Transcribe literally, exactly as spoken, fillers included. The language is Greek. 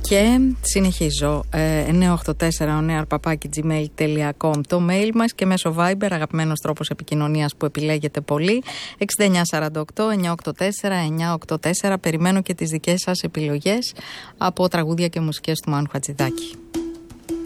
Και συνεχίζω. ε, εννιά οκτώ τέσσερα ονέαρ παπάκι τζι μέιλ τελεία κομ το mail μας και μέσω Viber, αγαπημένος τρόπος επικοινωνίας που επιλέγετε πολύ. εξήντα εννιά σαράντα οκτώ εννιά οκτώ τέσσερα εννιά οκτώ τέσσερα. Περιμένω και τις δικές σας επιλογές από τραγούδια και μουσικές του Μάνου Χατζηδάκη.